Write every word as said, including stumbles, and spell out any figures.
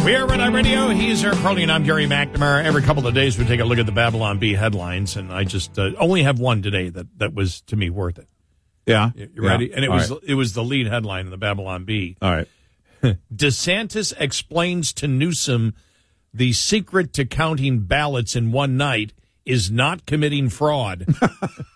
We are Red Eye Radio. He's Eric Carly, and I'm Gary McNamara. Every couple of days, we take a look at the Babylon Bee headlines, and I just uh, only have one today that, that was, to me, worth it. Yeah. You ready? Yeah. And it All was right. it was the lead headline in the Babylon Bee. All right. DeSantis explains to Newsom the secret to counting ballots in one night is not committing fraud.